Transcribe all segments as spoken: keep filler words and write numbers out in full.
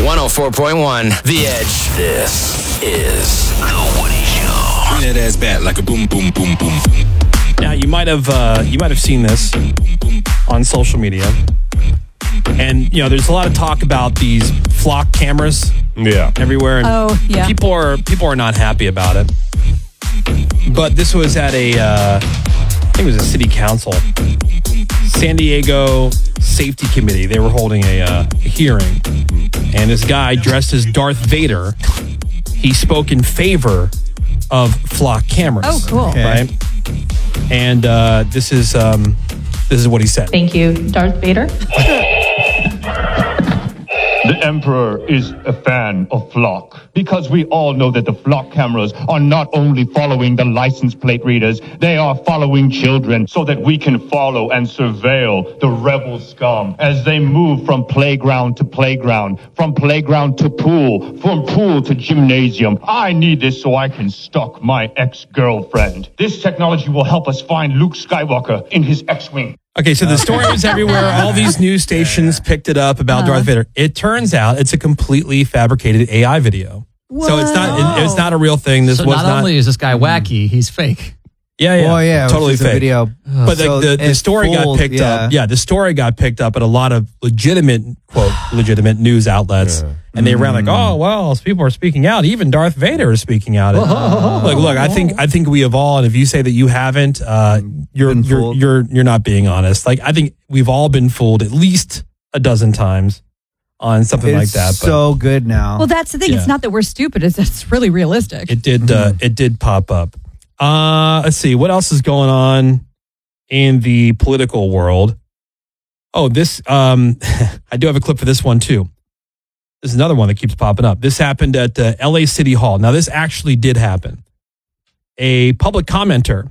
one oh four point one The Edge. This is The Woody Show. Bring that ass back like a boom, boom, boom, boom, boom. Now, you might have uh, you might have seen this on social media. And, you know, there's a lot of talk about these flock cameras Yeah. everywhere. And Oh, yeah. People are, people are not happy about it. But this was at a, uh, I think it was a city council, San Diego Safety Committee. They were holding a uh, hearing. And this guy dressed as Darth Vader, he spoke in favor of flock cameras. Oh, cool. Okay. Right? And uh, this is um, this is what he said. Thank you, Darth Vader. The Emperor is a fan of flock because we all know that the flock cameras are not only following the license plate readers, they are following children so that we can follow and surveil the rebel scum as they move from playground to playground, from playground to pool, from pool to gymnasium. I need this so I can stalk my ex-girlfriend. This technology will help us find Luke Skywalker in his X-Wing. Okay, so the story was everywhere. All these news stations picked it up about Darth Vader. It turns out it's a completely fabricated A I video. So it's not it, it's not a real thing. This so was not, not only is this guy wacky, he's fake. Yeah, yeah. Well, yeah, it was totally just a fake. video. But So the, the, the it's story got fooled, picked yeah. up. Yeah, the story got picked up at a lot of legitimate, quote, legitimate news outlets. And they ran like, oh, well, people are speaking out. Even Darth Vader is speaking out. Look, look, I think I think we have all, and if you say that you haven't, uh, you're you're fooled. you're you're not being honest. Like, I think we've all been fooled at least a dozen times on something like It's that. But so good now. Well, that's the thing. Yeah. It's not that we're stupid. It's it's really realistic. it did uh, it did pop up. Uh, let's see what else is going on in the political world. Oh, this um, I do have a clip for this one too. This is another one that keeps popping up. This happened at uh, L A City Hall. Now, this actually did happen. A public commenter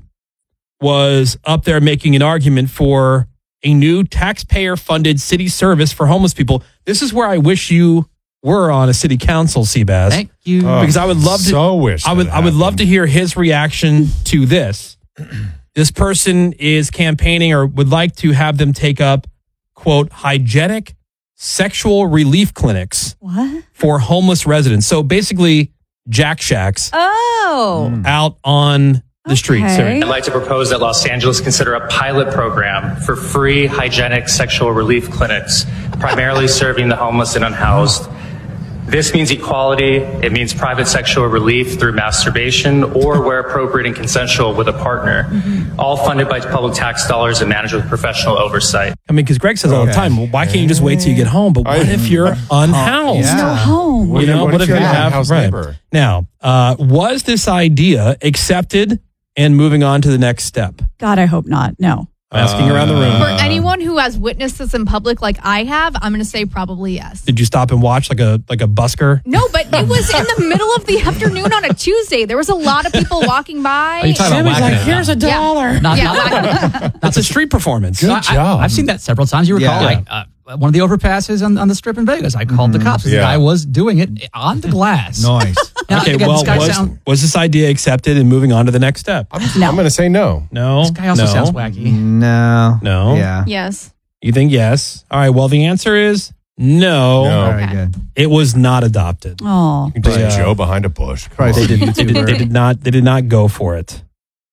was up there making an argument for a new taxpayer-funded city service for homeless people. This is where I wish you were on a city council, Seabass. Thank you. Oh, Because I would love to. so wish I would. that I would love happened. to hear his reaction to this. This person is campaigning, or would like to have them take up, quote, hygienic sexual relief clinics What? for homeless residents. So basically, Jack Shacks Oh. out on the streets. Okay. I'd like to propose that Los Angeles consider a pilot program for free hygienic sexual relief clinics, primarily serving the homeless and unhoused. This means equality. It means private sexual relief through masturbation or, where appropriate and consensual, with a partner, all funded by public tax dollars and managed with professional oversight. I mean, because Greg says all the Okay. time, well, why can't you just wait till you get home? But what I- if you're unhoused? Yeah. No home. You know, What what if if you you're a have house right. neighbor? Now, uh, was this idea accepted and moving on to the next step? God, I hope not. No. I'm asking around the room. For anyone who has witnessed this in public like I have, I'm going to say probably yes. Did you stop and watch like a like a busker? No, but it was in the middle of the afternoon on a Tuesday. There was a lot of people walking by. Are you talking about whacking it? here's a Yeah. dollar. Not, Yeah, not, That's a street performance. Good I, job. I've seen that several times. You recall, Yeah. like uh, one of the overpasses on, on the strip in Vegas. I called the cops. The Yeah. guy was doing it on the glass. Nice. Now, Okay, again, well, this guy, was, sound, was this idea accepted and moving on to the next step? I'm, I'm going to say no. No. this guy also no, sounds wacky. No. No. Yeah. Yes. You think yes? All right. Well, the answer is no. No. Very Okay. good. It was not adopted. Oh. Just Yeah. Joe behind a bush. Come Probably on. They did, they, did, they did not. They did not go for it.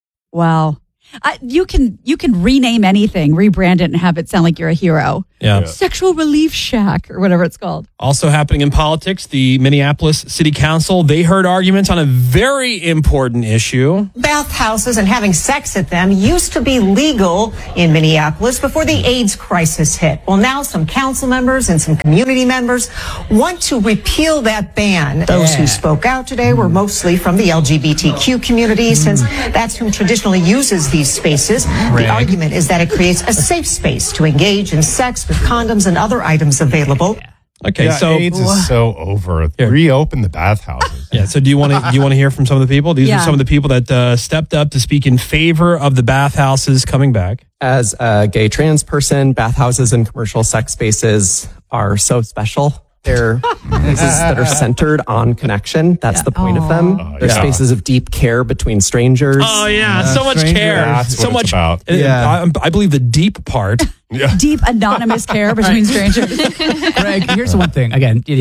Wow. Uh, you can you can rename anything, rebrand it, and have it sound like you're a hero. Yeah. Yeah. Sexual Relief Shack or whatever it's called. Also happening in politics, the Minneapolis City Council, they heard arguments on a very important issue. Bathhouses and having sex at them used to be legal in Minneapolis before the AIDS crisis hit. Well, now some council members and some community members want to repeal that ban. Those who spoke out today were mostly from the L G B T Q community, since that's who traditionally uses these spaces. The argument is that it creates a safe space to engage in sex with condoms and other items available. Okay, Yeah, so AIDS is so over. Here. Reopen the bathhouses. yeah, so do you want to do you want to hear from some of the people? These Yeah. are some of the people that uh, stepped up to speak in favor of the bathhouses coming back. As a gay trans person, bathhouses and commercial sex spaces are so special. They're places that are centered on connection. That's the point of them. Aw. They're Yeah. spaces of deep care between strangers. Oh yeah, so much stranger. care, That's so what much. it's about. uh, Yeah. I, I believe the deep part. Yeah. Deep anonymous care between strangers. Greg, here's one thing. Again, yes,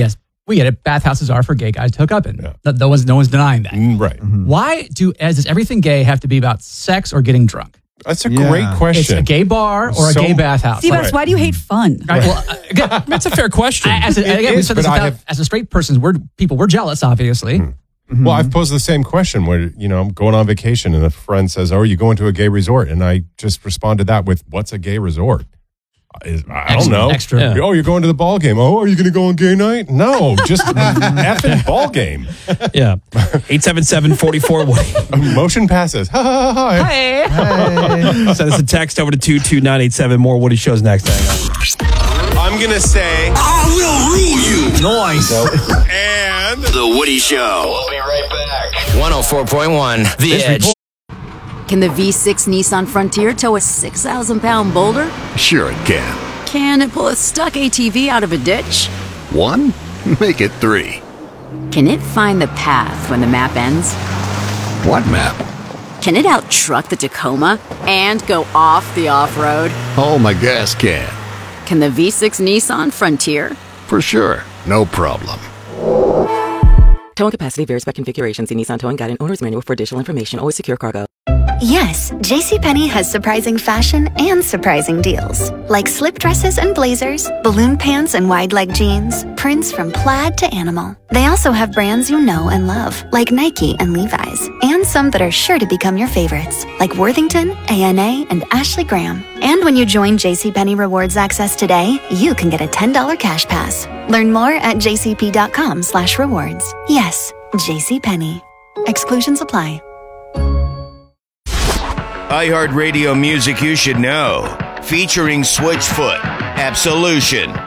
We get it. Bathhouses are for gay guys to hook up in. No, no one's, no one's denying that. Mm, right. Why do as does everything gay have to be about sex or getting drunk? That's a great It's question. a gay bar or So- a gay bathhouse. Seabass, why do you hate fun? Right, well, uh, again, That's a fair question. as, a, It again, we is, said this but I without- have- as a straight person, we're people. We're jealous, obviously. Well, I've posed the same question where, you know, I'm going on vacation and a friend says, oh, are you going to a gay resort? And I just responded that with, what's a gay resort? Is, I don't Extra- know. extra. Yeah. Oh, you're going to the ball game. Oh, are you going to go on gay night? No, just effing ball game. Yeah. eight seven seven, four four, Woody. Motion passes. Ha, ha, ha, ha. Send us a text over to two two nine eight seven. More Woody shows next. Hang on. I'm gonna say I will rule you. Noise. And The Woody Show. We'll be right back. one oh four point one The Edge. Can the V six Nissan Frontier tow a six thousand pound boulder? Sure it can. Can it pull a stuck A T V out of a ditch? One? Make it three. Can it find the path when the map ends? What map? Can it out-truck the Tacoma and go off the off-road? Oh, my gas can. Can the V six Nissan Frontier? For sure. No problem. Towing capacity varies by configuration. See Nissan Towing Guide and Owner's Manual for additional information. Always secure cargo. Yes, JCPenney has surprising fashion and surprising deals. Like slip dresses and blazers, balloon pants and wide leg jeans, prints from plaid to animal. They also have brands you know and love, like Nike and Levi's, and some that are sure to become your favorites, like Worthington, A N A, and Ashley Graham. And when you join JCPenney Rewards Access today, you can get a ten dollars cash pass. Learn more at jcp.com slash rewards. Yes, JCPenney. Exclusions apply. iHeartRadio music you should know. Featuring Switchfoot, Absolution,